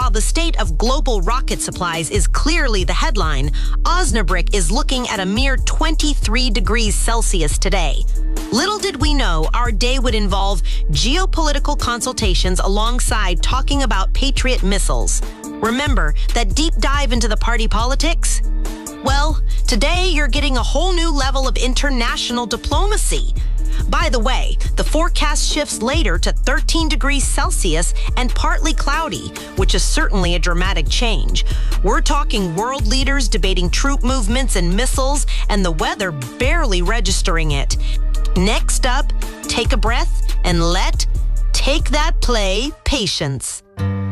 while the state of global rocket supplies is clearly the headline, Osnabrück is looking at a mere 23 degrees Celsius today. Little did we know our day would involve geopolitical consultations alongside talking about Patriot missiles. Remember that deep dive into the party politics? Well, today you're getting a whole new level of international diplomacy. By the way, the forecast shifts later to 13 degrees Celsius and partly cloudy, which is certainly a dramatic change. We're talking world leaders debating troop movements and missiles, and the weather barely registering it. Next up, take a breath and take that play patience.